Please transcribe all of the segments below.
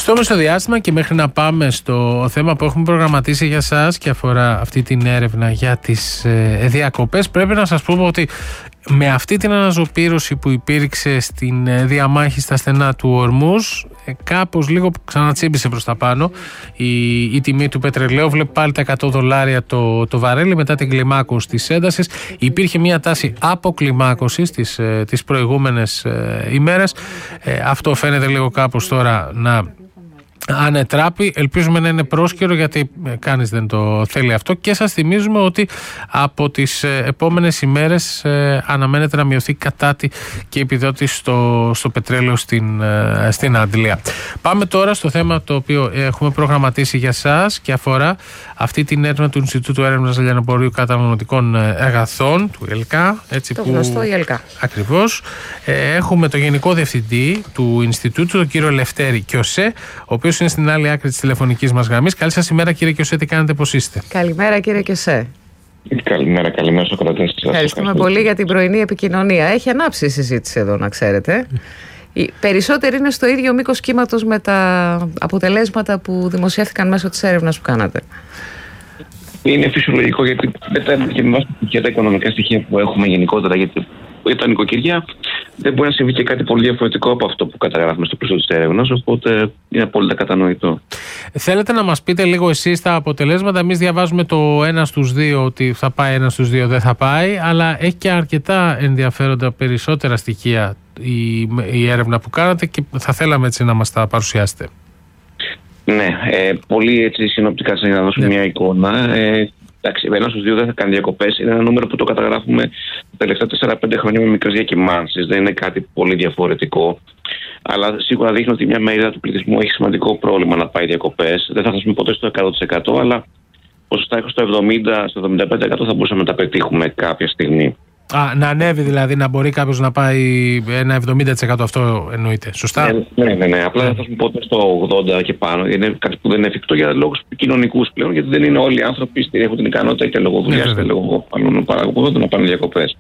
Στο μεσοδιάστημα και μέχρι να πάμε στο θέμα που έχουμε προγραμματίσει για σας και αφορά αυτή την έρευνα για τις διακοπές, πρέπει να σας πούμε ότι με αυτή την αναζωπήρωση που υπήρξε στην διαμάχη στα στενά του Ορμούζ, κάπως λίγο ξανατσίμπησε προς τα πάνω η τιμή του πετρελαίου. Βλέπει πάλι τα $100 το βαρέλι μετά την κλιμάκωση της έντασης. Υπήρχε μια τάση αποκλιμάκωσης τις προηγούμενες ημέρες. Αυτό φαίνεται λίγο κάπως τώρα να ανετράπει. Ελπίζουμε να είναι πρόσκαιρο, γιατί κανείς δεν το θέλει αυτό, και σας θυμίζουμε ότι από τις επόμενες ημέρες αναμένεται να μειωθεί κατά τη και η επιδότηση στο πετρέλαιο στην Αντλία. Πάμε τώρα στο θέμα το οποίο έχουμε προγραμματίσει για σας και αφορά αυτή την έρευνα του Ινστιτούτου Έρευνας Λιανοπορίου Καταναλωτικών Αγαθών, του ΕΛΚΑ. Το γνωστό ΕΛΚΑ. Ακριβώς. Έχουμε το Γενικό Διευθυντή του Ινστιτούτου, τον κύριο Λευτέρη Κιωσέ, ο οποίος είναι στην άλλη άκρη της τηλεφωνικής μας γραμμής. Καλή σας ημέρα, κύριε Κιωσέ, τι κάνετε, πώς είστε? Καλημέρα, κύριε Κιωσέ. Καλημέρα στους κρατές. Ευχαριστούμε πολύ για την πρωινή επικοινωνία. Έχει ανάψει η συζήτηση εδώ, να ξέρετε. Οι περισσότεροι είναι στο ίδιο μήκος κύματος με τα αποτελέσματα που δημοσιεύθηκαν μέσω της έρευνας που κάνατε. Είναι φυσιολογικό, γιατί και με βάση τα οικονομικά στοιχεία που έχουμε γενικότερα, γιατί για τα νοικοκυριά δεν μπορεί να συμβεί και κάτι πολύ διαφορετικό από αυτό που καταγράφουμε στο πλαίσιο της έρευνας, οπότε είναι απόλυτα κατανοητό. Θέλετε να μας πείτε λίγο εσείς τα αποτελέσματα? Εμείς διαβάζουμε το 1 στους 2 ότι θα πάει, 1 στους 2 δεν θα πάει, αλλά έχει και αρκετά ενδιαφέροντα περισσότερα στοιχεία η έρευνα που κάνατε και θα θέλαμε έτσι να μας τα παρουσιάσετε. Ναι, πολύ έτσι συνοπτικά για να δώσουμε μια εικόνα. Εντάξει, 1 στους 2 δεν θα κάνει διακοπές. Είναι ένα νούμερο που το καταγράφουμε τα τελευταία 4-5 χρόνια με μικρές διακυμάνσεις. Δεν είναι κάτι πολύ διαφορετικό. Αλλά σίγουρα δείχνει ότι μια μερίδα του πληθυσμού έχει σημαντικό πρόβλημα να πάει διακοπές. Δεν θα φτάσουμε ποτέ στο 100%, αλλά ποσοστά έχω στο 70-75% θα μπορούσαμε να τα πετύχουμε κάποια στιγμή. Να ανέβει δηλαδή, να μπορεί κάποιος να πάει ένα 70%, αυτό εννοείται. Σωστά. Ναι. Απλά δεν θα φτάσουμε ποτέ στο 80% και πάνω. Είναι κάτι που δεν είναι εφικτό για λόγους κοινωνικούς πλέον, γιατί δεν είναι όλοι οι άνθρωποι έχουν την ικανότητα είτε λόγω δουλειάς είτε λόγω άλλων παραγωγών να πάνε διακοπές.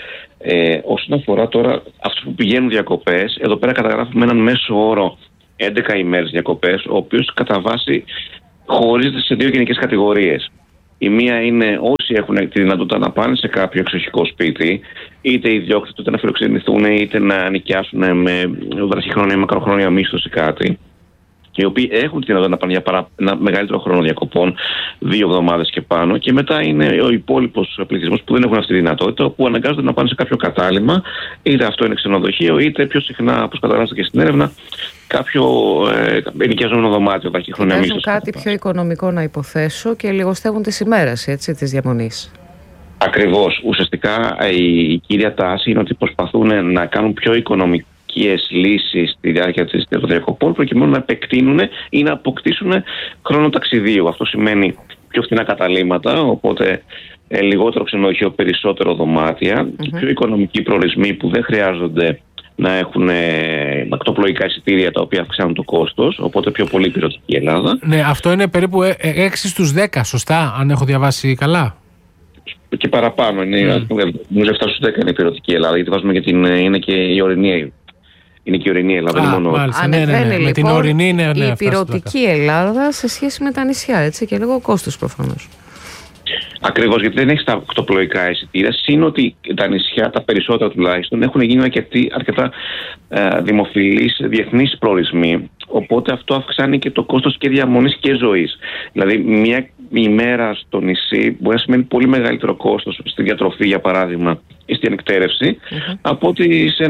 Όσον αφορά τώρα αυτούς που πηγαίνουν διακοπές, εδώ πέρα καταγράφουμε έναν μέσο όρο 11 ημέρες διακοπές, ο οποίος κατά βάση χωρίζεται σε δύο γενικές κατηγορίες. Η μία είναι όσοι έχουν τη δυνατότητα να πάνε σε κάποιο εξοχικό σπίτι, είτε ιδιόκτητοι, είτε να φιλοξενηθούν, είτε να νοικιάσουν με βραχυχρόνια ή μακροχρόνια μίσθωση κάτι, οι οποίοι έχουν τη δυνατότητα να πάνε για ένα μεγαλύτερο χρόνο διακοπών, 2 εβδομάδες και πάνω, και μετά είναι ο υπόλοιπος πληθυσμός που δεν έχουν αυτή τη δυνατότητα, που αναγκάζονται να πάνε σε κάποιο κατάλημα, είτε αυτό είναι ξενοδοχείο, είτε πιο συχνά, όπως καταγράφεται και στην έρευνα, κάποιο ενοικιαζόμενο δωμάτιο, βραχυχρόνια μίσθωση. Κάτι πιο οικονομικό, να υποθέσω, και λιγοστεύουν τις ημέρες της διαμονής. Ακριβώς. Ουσιαστικά η κύρια τάση είναι ότι προσπαθούν να κάνουν πιο οικονομικές λύσεις στη διάρκεια των διακοπών, προκειμένου να επεκτείνουν ή να αποκτήσουν χρόνο ταξιδίου. Αυτό σημαίνει πιο φθηνά καταλύματα, οπότε λιγότερο ξενοδοχείο, περισσότερο δωμάτια, και πιο οικονομικοί προορισμοί που δεν χρειάζονται να έχουν ακτοπλοϊκά εισιτήρια τα οποία αυξάνουν το κόστος, οπότε πιο πολύ υπηρετική Ελλάδα. Ναι, αυτό είναι περίπου 6 στους 10, σωστά, αν έχω διαβάσει καλά. Και παραπάνω, νομίζω 7 στους 10 είναι υπηρετική Ελλάδα, γιατί βάζουμε και είναι και η ορεινή. Είναι και η ορεινή Ελλάδα, δεν είναι μόνο. Μάλιστα, ναι. Λοιπόν, Με την ορεινή είναι η υπηρετική Ελλάδα σε σχέση με τα νησιά, έτσι, και λίγο κόστος προφανώς. Ακριβώς, γιατί δεν έχει τα ακτοπλοϊκά εισιτήρια. Συν ότι τα νησιά, τα περισσότερα τουλάχιστον, έχουν γίνει αρκετά δημοφιλείς διεθνείς προορισμοί. Οπότε αυτό αυξάνει και το κόστος και διαμονής και ζωής. Δηλαδή, μια ημέρα στο νησί μπορεί να σημαίνει πολύ μεγαλύτερο κόστος στη διατροφή, για παράδειγμα, ή στην εκτέρευση, από ότι σε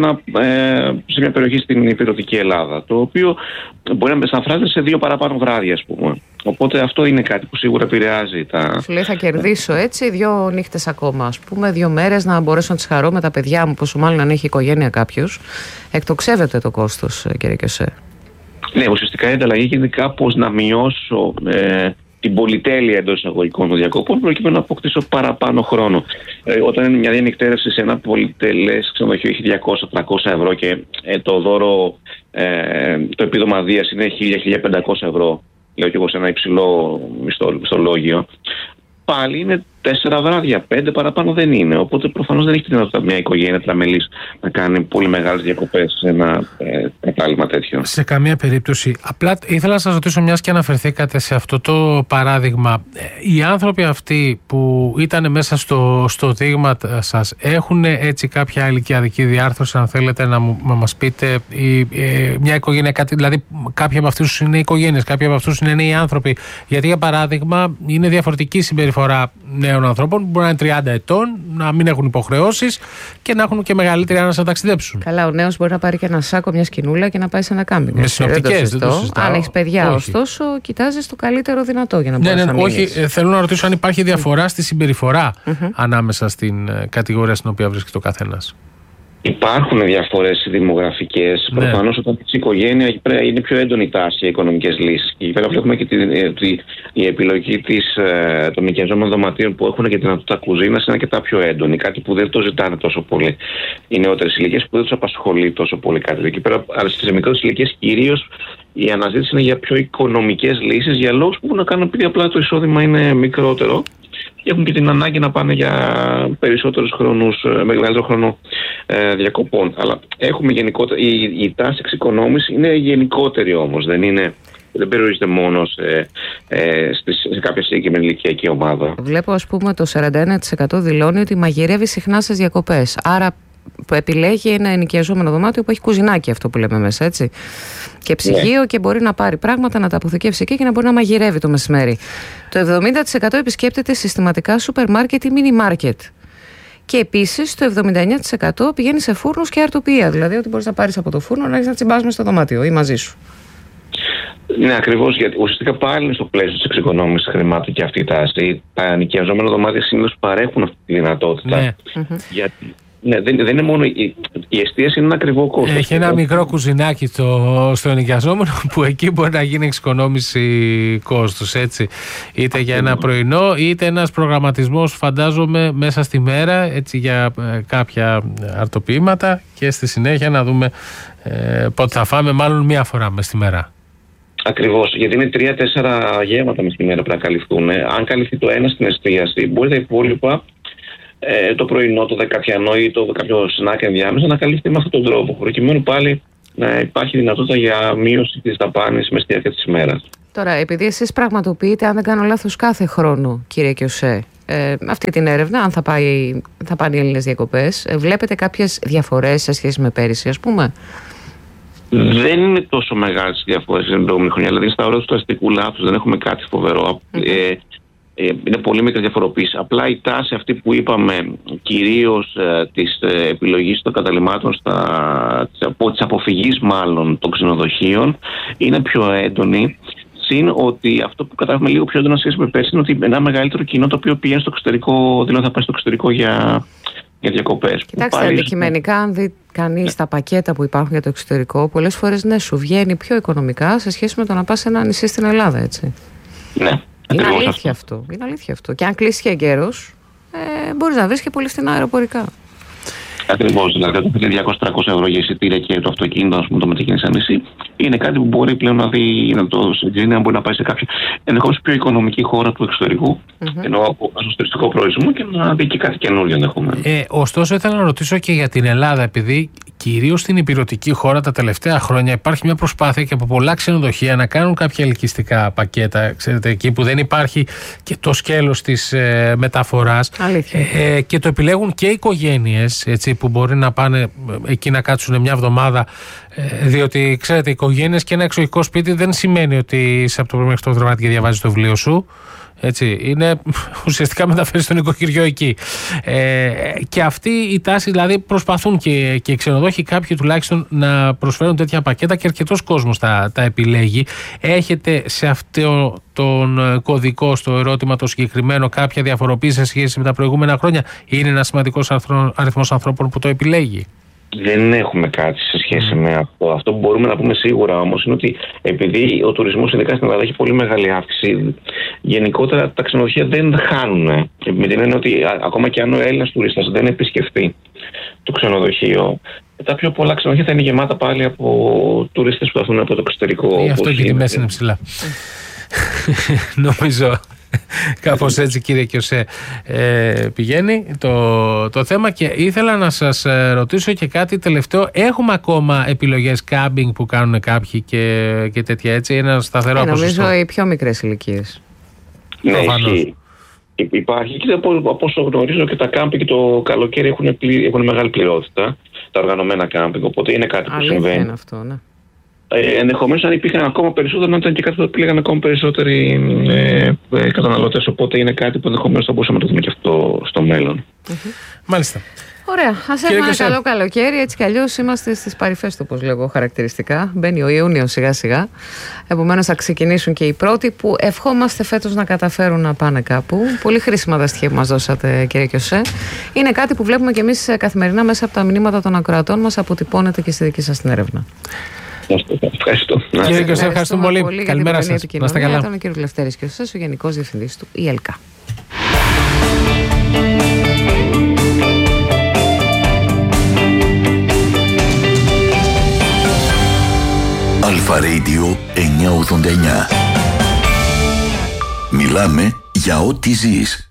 μια περιοχή στην υπηρετική Ελλάδα. Το οποίο μπορεί να μεταφράζεται σε 2 παραπάνω βράδια, ας πούμε. Οπότε αυτό είναι κάτι που σίγουρα επηρεάζει τα. Σου λέει, θα κερδίσω έτσι 2 νύχτες ακόμα, ας πούμε, 2 μέρες να μπορέσω να τις χαρώ με τα παιδιά μου, πόσο μάλλον αν έχει οικογένεια κάποιος. Εκτοξεύεται το κόστος, κύριε Κιωσέ. Ναι, ουσιαστικά η ανταλλαγή γίνεται κάπως να μειώσω την πολυτέλεια εντός εισαγωγικών των διακοπών, προκειμένου να αποκτήσω παραπάνω χρόνο. Όταν είναι μια διανυκτέρευση σε ένα πολυτελές ξενοδοχείο έχει 200-300 ευρώ και το δώρο, το επίδομα δίας είναι 1.000-1.500 ευρώ, λέω και εγώ σε ένα υψηλό μισθολόγιο, πάλι είναι 4 βράδια, 5 παραπάνω δεν είναι. Οπότε προφανώς δεν έχει τη δυνατότητα μια οικογένεια τραμελής να κάνει πολύ μεγάλες διακοπές σε ένα κατάλημα τέτοιο. Σε καμία περίπτωση. Απλά ήθελα να σας ρωτήσω, μιας και αναφερθήκατε σε αυτό το παράδειγμα, οι άνθρωποι αυτοί που ήταν μέσα στο δείγμα σας έχουν έτσι κάποια ηλικιαδική διάρθρωση, αν θέλετε να μας πείτε, μια οικογένεια, δηλαδή κάποιοι από αυτούς είναι οικογένειες, κάποιοι από αυτούς είναι νέοι άνθρωποι? Γιατί για παράδειγμα είναι διαφορετική συμπεριφορά νέων ανθρώπων που μπορεί να είναι 30 ετών, να μην έχουν υποχρεώσεις και να έχουν και μεγαλύτερη άνεση να ταξιδέψουν. Καλά, ο νέος μπορεί να πάρει και ένα σάκο, μια σκηνούλα και να πάει σε ένα κάμπινγκ. Με συνοπτικές, δεν το συζητάω. Αν έχεις παιδιά, ωστόσο, κοιτάζεις το καλύτερο δυνατό για να μπορείς να μείνεις. Όχι, θέλω να ρωτήσω αν υπάρχει διαφορά στη συμπεριφορά ανάμεσα στην κατηγορία στην οποία βρίσκεται ο καθένας. Υπάρχουν διαφορές δημογραφικές. Ναι. Προφανώς όταν η οικογένεια είναι πιο έντονη τάση για οικονομικές λύσεις. Και εκεί πέρα βλέπουμε και η επιλογή των νοικιαζόμενων δωματίων που έχουν και τη δυνατότητα κουζίνας είναι αρκετά πιο έντονη. Κάτι που δεν το ζητάνε τόσο πολύ οι νεότερες ηλικίες, που δεν τους απασχολεί τόσο πολύ κάτι. Εκεί πέρα, αλλά στις μικρότερες ηλικίες κυρίως η αναζήτηση είναι για πιο οικονομικές λύσεις, για λόγους που να κάνουν επειδή απλά το εισόδημα είναι μικρότερο. Και έχουν και την ανάγκη να πάνε για περισσότερους χρόνους, μεγαλύτερο χρόνο διακοπών. Αλλά έχουμε γενικότερα, η τάση εξοικονόμηση είναι γενικότερη όμως, δεν περιορίζεται μόνο σε κάποια συγκεκριμένη ηλικιακή ομάδα. Βλέπω, ας πούμε, το 41% δηλώνει ότι μαγειρεύει συχνά στις διακοπές. Άρα επιλέγει ένα ενοικιαζόμενο δωμάτιο που έχει κουζινάκι, αυτό που λέμε μέσα, έτσι. Και ψυγείο, και μπορεί να πάρει πράγματα, να τα αποθηκεύσει εκεί και να μπορεί να μαγειρεύει το μεσημέρι. Το 70% επισκέπτεται συστηματικά σούπερ μάρκετ ή μίνι μάρκετ. Και επίσης το 79% πηγαίνει σε φούρνους και αρτοπία. Δηλαδή ότι μπορείς να πάρεις από το φούρνο να έχεις να τσιμπάς μες στο δωμάτιο ή μαζί σου. Ναι, ακριβώς, γιατί ουσιαστικά πάλι είναι στο πλαίσιο της εξοικονόμησης χρημάτων και αυτή η τάση. Τα νοικιαζόμενα δωμάτια συνήθως παρέχουν αυτή τη δυνατότητα. Ναι. Γιατί δεν είναι μόνο η εστίαση, είναι ένα ακριβό κόστος. Έχει ένα μικρό κουζινάκι στο ενοικιαζόμενο που εκεί μπορεί να γίνει εξοικονόμηση κόστους, έτσι. Είτε για ένα πρωινό, είτε ένας προγραμματισμός, φαντάζομαι, μέσα στη μέρα, έτσι, για κάποια αρτοποιήματα, και στη συνέχεια να δούμε πότε θα φάμε, μάλλον μία φορά μες στη μέρα. Ακριβώς, γιατί είναι 3-4 γεύματα μες στη μέρα που να καλυφθούν. Αν καλυφθεί το ένα στην εστίαση, μπορεί τα υπόλοιπα, το πρωινό, το δεκαπιανό ή κάποιο σνακ ενδιάμεσα, να καλυφθεί με αυτόν τον τρόπο, προκειμένου πάλι να υπάρχει δυνατότητα για μείωση της δαπάνης μες στη διάρκεια της ημέρας. Τώρα, επειδή εσείς πραγματοποιείτε, αν δεν κάνω λάθος, κάθε χρόνο, κύριε Κιωσέ, αυτή την έρευνα, αν θα πάνε οι Έλληνες διακοπές, βλέπετε κάποιες διαφορές σε σχέση με πέρυσι, ας πούμε? Δεν είναι τόσο μεγάλες διαφορές στην προηγούμενη χρονιά. Δηλαδή, στα όρια του αστικού λάθους δεν έχουμε κάτι φοβερό. Είναι πολύ μικρή διαφοροποίηση. Απλά η τάση αυτή που είπαμε, κυρίως της επιλογής των καταλυμάτων, της αποφυγής μάλλον των ξενοδοχείων, είναι πιο έντονη. Συν ότι αυτό που καταλάβουμε λίγο πιο έντονα σχέση με πέρσι είναι ότι ένα μεγαλύτερο κοινό το οποίο πηγαίνει στο εξωτερικό, δηλαδή θα πάει στο εξωτερικό για διακοπές. Κοιτάξτε, αντικειμενικά, αν δει κανείς τα πακέτα που υπάρχουν για το εξωτερικό, πολλές φορές ναι, σου βγαίνει πιο οικονομικά σε σχέση με το να πας σε ένα νησί στην Ελλάδα, έτσι. Ναι. Είναι αλήθεια αυτό. Είναι αλήθεια αυτό. Και αν κλείσει και εγκαίρος, μπορείς να βρεις και πολύ φθηνά αεροπορικά. Ακριβώς. Δηλαδή, το 200-300 ευρώ για εισιτήρια και το αυτοκίνητο, ας πούμε, το μετακίνηση σαν νησί, είναι κάτι που μπορεί πλέον να δει, να το συγκρίνει, αν μπορεί να πάει σε κάποια ενδεχομένως πιο οικονομική χώρα του εξωτερικού, ενώ από τουριστικό προορισμό, και να δει και κάτι καινούριο ενδεχομένως. Ωστόσο, ήθελα να ρωτήσω και για την Ελλάδα, επειδή κυρίως στην ηπειρωτική χώρα τα τελευταία χρόνια υπάρχει μια προσπάθεια και από πολλά ξενοδοχεία να κάνουν κάποια ελκυστικά πακέτα, ξέρετε, εκεί που δεν υπάρχει και το σκέλος της μεταφοράς. Και το επιλέγουν και οι οικογένειες, έτσι, που μπορεί να πάνε εκεί να κάτσουν μια εβδομάδα, διότι ξέρετε, οι οικογένειες και ένα εξοχικό σπίτι δεν σημαίνει ότι είσαι από το πρωί μέχρι το βράδυ και διαβάζεις το βιβλίο σου. Έτσι, είναι ουσιαστικά μεταφέρεις τον οικοκυριό εκεί. Και αυτή η τάση, δηλαδή, προσπαθούν και οι ξενοδόχοι, κάποιοι τουλάχιστον, να προσφέρουν τέτοια πακέτα και αρκετός κόσμος τα επιλέγει. Έχετε σε αυτό τον κωδικό, στο ερώτημα το συγκεκριμένο, κάποια διαφοροποίηση σε σχέση με τα προηγούμενα χρόνια? Είναι ένας σημαντικός αριθμός ανθρώπων που το επιλέγει? Δεν έχουμε κάτι σε σχέση με αυτό. Αυτό που μπορούμε να πούμε σίγουρα όμως είναι ότι επειδή ο τουρισμός, ειδικά στην Ελλάδα, έχει πολύ μεγάλη αύξηση, γενικότερα τα ξενοδοχεία δεν χάνουν. Με την έννοια ότι ακόμα και αν ο Έλληνας τουρίστας δεν επισκεφτεί το ξενοδοχείο, τα πιο πολλά ξενοδοχεία θα είναι γεμάτα πάλι από τουρίστες που θα έρθουν από το εξωτερικό. Γι' αυτό και οι τιμές είναι ψηλά. Νομίζω. Κάπως έτσι, κύριε Κιωσέ, πηγαίνει το θέμα. Και ήθελα να σας ρωτήσω και κάτι τελευταίο. Έχουμε ακόμα επιλογές κάμπινγκ που κάνουν κάποιοι και τέτοια, έτσι, ένα σταθερό ποσοστό? Νομίζω οι πιο μικρές ηλικίες. Ναι, υπάρχει, και από όσο γνωρίζω και τα κάμπινγκ το καλοκαίρι έχουν μεγάλη πληρότητα, τα οργανωμένα κάμπινγκ, οπότε είναι κάτι που συμβαίνει. Είναι αυτό, ναι. Ενδεχομένως αν υπήρχαν ακόμα περισσότερο, να ήταν και κάτι που επιλέγαν ακόμα περισσότεροι καταναλωτές, οπότε είναι κάτι που ενδεχομένως θα μπορούσαμε να το δούμε και αυτό στο μέλλον. Μάλιστα. Ωραία. Ας έχουμε ένα καλό καλοκαίρι. Έτσι κι αλλιώς είμαστε στις παρυφές του, όπως λέγω χαρακτηριστικά. Μπαίνει ο Ιούνιος σιγά-σιγά. Επομένως θα ξεκινήσουν και οι πρώτοι που ευχόμαστε φέτος να καταφέρουν να πάνε κάπου. Πολύ χρήσιμα τα στοιχεία που μας δώσατε, κύριε Κιωσέ. Είναι κάτι που βλέπουμε κι εμείς καθημερινά μέσα από τα μηνύματα των ακροατών μας. Αποτυπώνεται και στη δική σας την έρευνα. Ευχαριστώ. Κύριε Κιωσέ, ευχαριστούμε πολύ. Καλημέρα σας. Να είστε καλά. Ήταν ο κύριος Λευτέρης Κιωσές, ο Γενικός Διευθυντής του ΙΕΛΚΑ. Αλφα Radio 989. Μιλάμε για ό,τι ζεις.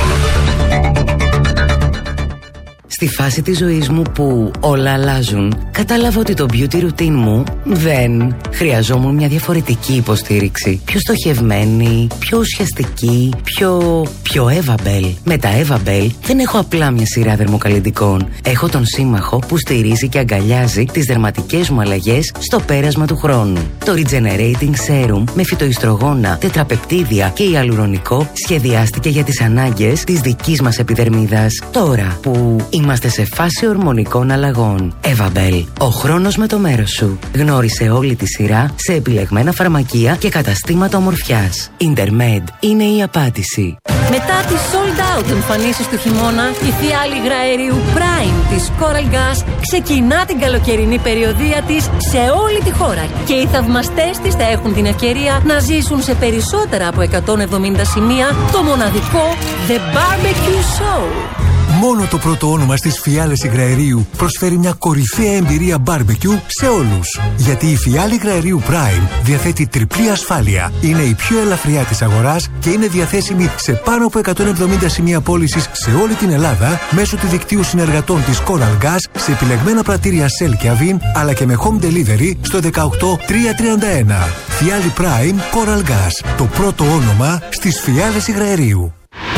Στη φάση της ζωής μου που όλα αλλάζουν, κατάλαβα ότι το beauty routine μου δεν χρειαζόμουν μια διαφορετική υποστήριξη. Πιο στοχευμένη, πιο ουσιαστική, πιο Evabel. Με τα Evabel δεν έχω απλά μια σειρά δερμοκαλλυντικών. Έχω τον σύμμαχο που στηρίζει και αγκαλιάζει τις δερματικές μου αλλαγές στο πέρασμα του χρόνου. Το Regenerating Serum με φυτοϊστρογόνα, τετραπεπτίδια και ιαλουρονικό σχεδιάστηκε για τις ανάγκες της δικής μας επιδερμίδας. Τώρα που είμαστε σε φάση ορμονικών αλλαγών. Evabel. Ο χρόνος με το μέρος σου. Γνώρισε όλη τη σειρά σε επιλεγμένα φαρμακεία και καταστήματα ομορφιάς. Intermed είναι η απάντηση. Μετά τις sold out εμφανίσεις του χειμώνα, η φιάλη υγραερίου Prime της Coral Gas ξεκινά την καλοκαιρινή περιοδεία της σε όλη τη χώρα. Και οι θαυμαστές της θα έχουν την ευκαιρία να ζήσουν σε περισσότερα από 170 σημεία το μοναδικό The Barbecue Show. Μόνο το πρώτο όνομα στις φιάλες υγραερίου προσφέρει μια κορυφαία εμπειρία barbecue σε όλους. Γιατί η φιάλη υγραερίου Prime διαθέτει τριπλή ασφάλεια. Είναι η πιο ελαφριά της αγοράς και είναι διαθέσιμη σε πάνω από 170 σημεία πώλησης σε όλη την Ελλάδα μέσω του δικτύου συνεργατών της Coral Gas σε επιλεγμένα πρατήρια Shell και Avin, αλλά και με home delivery στο 18331. Φιάλη Prime Coral Gas. Το πρώτο όνομα στις φιάλες υγραερίου.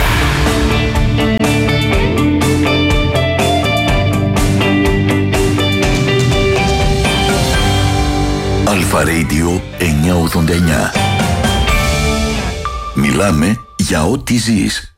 Αλφα Radio 989. Μιλάμε για ό,τι ζεις.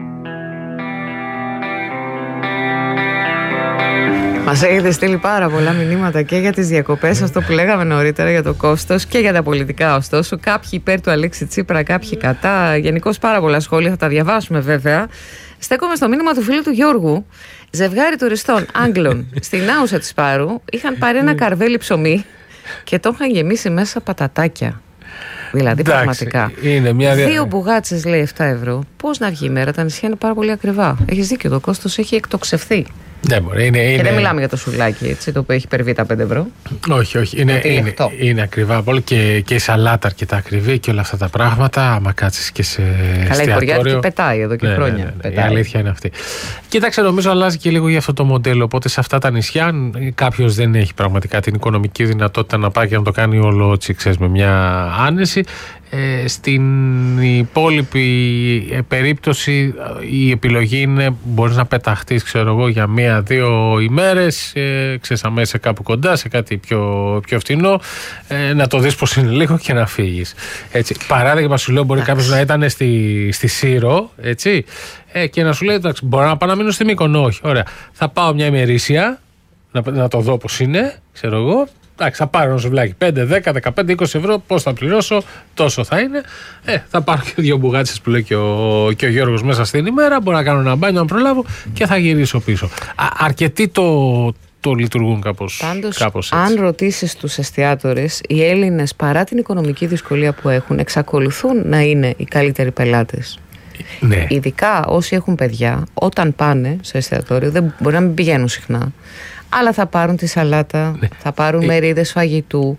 Μας έχετε στείλει πάρα πολλά μηνύματα και για τις διακοπές, αυτό που λέγαμε νωρίτερα για το κόστος, και για τα πολιτικά. Ωστόσο, κάποιοι υπέρ του Αλέξη Τσίπρα, κάποιοι κατά. Γενικώς πάρα πολλά σχόλια, θα τα διαβάσουμε βέβαια. Στέκομαι στο μήνυμα του φίλου του Γιώργου. Ζευγάρι τουριστών Άγγλων στην Άουσα της Πάρου είχαν πάρει ένα καρβέλι ψωμί και το είχαν γεμίσει μέσα πατατάκια. Δηλαδή, πραγματικά. Δύο μπουγάτσες, λέει, 7 ευρώ. Πώς να βγει η μέρα, τα νησιά είναι πάρα πολύ ακριβά. Έχεις δίκιο, το κόστος έχει εκτοξευθεί. Δεν μπορεί. Και δεν μιλάμε για το σουλάκι, έτσι, το οποίο έχει υπερβεί τα 5 ευρώ. Όχι. Είναι ακριβά πολύ και η σαλάτα αρκετά ακριβή και όλα αυτά τα πράγματα. Άμα κάτσεις και σε καλά, η Χωριάτικη πετάει εδώ και χρόνια. Η αλήθεια είναι αυτή. Κοίταξε, νομίζω αλλάζει και λίγο για αυτό το μοντέλο. Οπότε σε αυτά τα νησιά, κάποιος δεν έχει πραγματικά την οικονομική δυνατότητα να πάει και να το κάνει όλο έτσι, ξέρεις, με μια άνεση. Στην υπόλοιπη περίπτωση η επιλογή είναι μπορείς να πεταχτείς, ξέρω εγώ, για 1-2 ημέρες, ξέρεις, αμέσως κάπου κοντά σε κάτι πιο φτηνό, να το δεις πως είναι λίγο και να φύγεις, έτσι. Παράδειγμα σου λέω, μπορεί κάποιος να ήταν στη Σύρο, έτσι, και να σου λέει, εντάξει, μπορώ να πάω να μείνω στη Μύκονο? Όχι, ωραία, θα πάω μια ημερήσια να το δω πως είναι, ξέρω εγώ. Εντάξει, θα πάρω ένα σουβλάκι 5, 10, 15, 20 ευρώ. Πώς θα πληρώσω, τόσο θα είναι. Θα πάρω και 2 μπουγάτσες που λέει και ο Γιώργος μέσα στην ημέρα. Μπορώ να κάνω ένα μπάνιο, να προλάβω και θα γυρίσω πίσω. Αρκετοί το λειτουργούν κάπως έτσι. Αν ρωτήσεις τους εστιατόρες, οι Έλληνες, παρά την οικονομική δυσκολία που έχουν, εξακολουθούν να είναι οι καλύτεροι πελάτες. Ναι. Ειδικά όσοι έχουν παιδιά, όταν πάνε στο εστιατόριο, δεν μπορεί να μην πηγαίνουν συχνά, αλλά θα πάρουν τη σαλάτα, θα πάρουν μερίδες φαγητού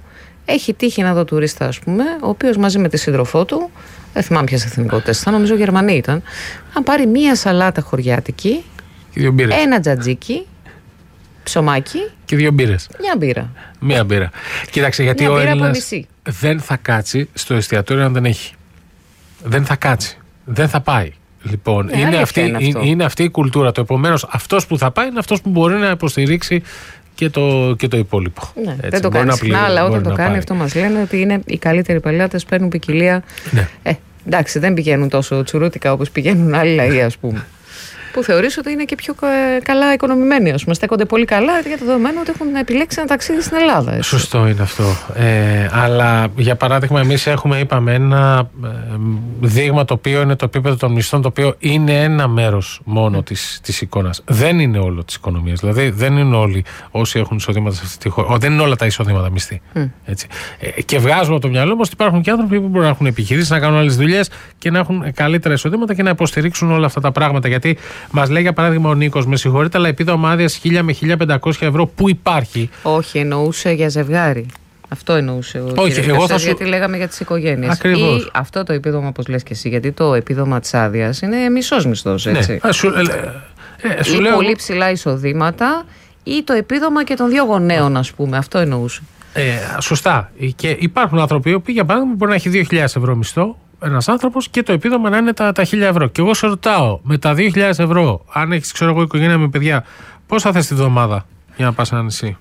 Έχει τύχει να δω τουρίστα, ας πούμε, ο οποίος μαζί με τη σύντροφό του, δεν θυμάμαι ποιες εθνικότητες ήταν, νομίζω Γερμανοί ήταν, αν πάρει μία σαλάτα χωριάτικη, ένα τζατζίκι, ψωμάκι και 2 μπύρες. Μια μπύρα. Μία μπύρα. Κοίταξε, γιατί μια ο μπύρα Έλληνας δεν θα κάτσει στο εστιατόριο αν δεν έχει. Δεν θα κάτσει. Δεν θα πάει. Λοιπόν, είναι αυτή η κουλτούρα. Επομένως, αυτός που θα πάει είναι αυτός που μπορεί να υποστηρίξει και το υπόλοιπο. Ναι, έτσι, δεν το κάνει συχνά, αλλά όταν το κάνει, αυτό μας λένε ότι είναι οι καλύτεροι πελάτες, παίρνουν ποικιλία. Ναι. Εντάξει, δεν πηγαίνουν τόσο τσουρούτικα όπως πηγαίνουν άλλοι λαοί, ας πούμε. Που θεωρείς ότι είναι και πιο καλά οικονομημένοι, ας πούμε. Στέκονται πολύ καλά για το δεδομένο ότι έχουν επιλέξει ένα ταξίδι στην Ελλάδα. Έτσι. Σωστό είναι αυτό. Αλλά για παράδειγμα, εμείς είπαμε, ένα δείγμα το οποίο είναι το επίπεδο των μισθών, το οποίο είναι ένα μέρος μόνο της εικόνας. Δεν είναι όλο της οικονομίας. Δηλαδή, δεν είναι όλοι όσοι έχουν εισοδήματα σε αυτή τη χώρα. Δεν είναι όλα τα εισοδήματα μισθοί. Έτσι. Και βγάζουμε από το μυαλό μας ότι υπάρχουν και άνθρωποι που μπορούν να έχουν επιχειρήσεις, να κάνουν άλλες δουλειές και να έχουν καλύτερα εισοδήματα και να υποστηρίξουν όλα αυτά τα πράγματα. Γιατί μας λέει για παράδειγμα ο Νίκος, με συγχωρείτε, αλλά επίδομα άδειας 1.000 με 1.500 ευρώ που υπάρχει. Όχι, εννοούσε για ζευγάρι. Αυτό εννοούσε ο κύριος, γιατί λέγαμε για τις οικογένειες. Ακριβώς. Ή αυτό το επίδομα, όπως λες και εσύ, γιατί το επίδομα της άδειας είναι μισός μισθός, έτσι. Ναι. Ή πολύ ψηλά εισοδήματα ή το επίδομα και των 2 γονέων, ας πούμε. Αυτό εννοούσε. Σωστά. Και υπάρχουν άνθρωποι που, για παράδειγμα, μπορεί να έχει 2.000 ευρώ μισθό. Ένας άνθρωπος και το επίδομα να είναι τα 1.000 ευρώ. Και εγώ σε ρωτάω, με τα 2.000 ευρώ, αν έχεις, ξέρω εγώ, οικογένεια με παιδιά, πώς θα θες τη βδομάδα για να πας ένα νησί?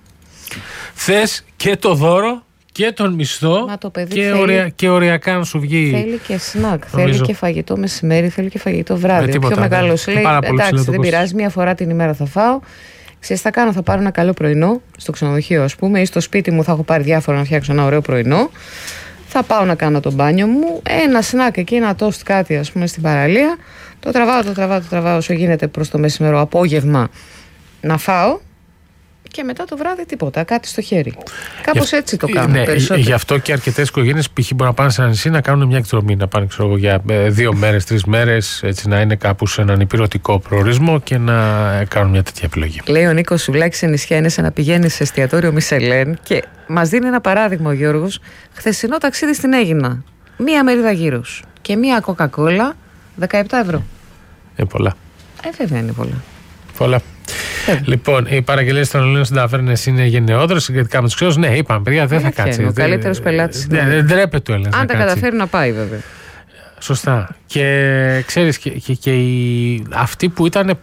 Θες και το δώρο και τον μισθό και οριακά να σου βγει. Θέλει και σνακ, θέλει και φαγητό μεσημέρι, θέλει και φαγητό βράδυ. Ο πιο μεγάλος λέει, εντάξει, δεν πειράζει, μία φορά την ημέρα θα φάω. Ξέρεις, θα κάνω, θα πάρω ένα καλό πρωινό στο ξενοδοχείο, ας πούμε, ή στο σπίτι μου θα έχω πάρει διάφορα να φτιάξω ένα ωραίο πρωινό. Θα πάω να κάνω το μπάνιο μου, ένα σνακ εκεί, ένα τόστ, κάτι, ας πούμε, στην παραλία. Το τραβάω όσο γίνεται προς το μεσημερό απόγευμα να φάω και μετά το βράδυ τίποτα, κάτι στο χέρι. Κάπως έτσι το κάνω. Ναι, γι' αυτό και αρκετές οικογένειες π.χ. μπορούν να πάνε σε ένα νησί να κάνουν μια εκδρομή, να πάνε, ξέρω εγώ, για 2 μέρες, 3 μέρες, έτσι να είναι κάπου σε έναν υπηρετικό προορισμό και να κάνουν μια τέτοια επιλογή. Λέει ο Νίκος Σουβλάκης, σε νησιά είναι σαν να πηγαίνει σε εστιατόριο Μισελέν και μας δίνει ένα παράδειγμα ο Γιώργος. Χθεσινό ταξίδι στην Αίγινα. Μία μερίδα γύρος και μία κοκακόλα 17 ευρώ. Πολλά. Βέβαια είναι πολλά. Πολλά. Λοιπόν, οι παραγγελίες των Ελλήνων στην ταβέρνες είναι γενναιόδρες συγκριτικά με τους ξένους. Ναι, είπαμε, παιδιά, δεν θα κάτσει. Ο καλύτερος πελάτης. Δεν ντρέπεται ο Έλληνας. Αν τα καταφέρει να πάει, βέβαια. Σωστά. Και ξέρεις, και αυτοί που ήταν